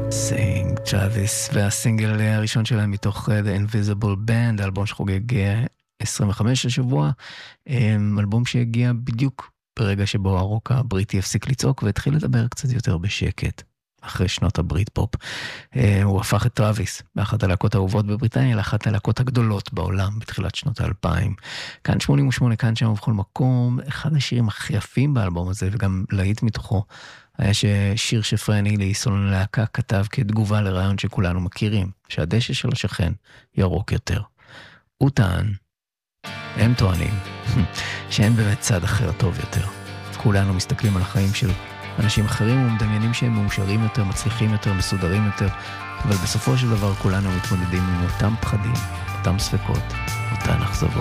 סינג, טראביס, והסינגל הראשון שלהם מתוך The Invisible Band, האלבום שחוגג 25 השבוע, אלבום שהגיע בדיוק ברגע שבו הרוק הבריטי הפסיק לצעוק והתחיל לדבר קצת יותר בשקט, אחרי שנות הברית פופ. הוא הפך את טראביס, באחת הלהקות האהובות בבריטניה, לאחת הלהקות הגדולות בעולם בתחילת שנות ה-2000. כאן 88, כאן שם ובכל מקום, אחד השירים הכי יפים באלבום הזה, וגם להיט מתוכו, היה ששיר שפרני לי, סולן להקה, כתב כתגובה לרעיון שכולנו מכירים, שהדשא של השכן ירוק יותר. הוא טען, הם טוענים, שאין באמת צד אחר טוב יותר. כולנו מסתכלים על החיים של אנשים אחרים ומדמיינים שהם מאושרים יותר, מצליחים יותר, מסודרים יותר, אבל בסופו של דבר כולנו מתמודדים עם אותם פחדים, אותם ספקות, אותן אכזבות.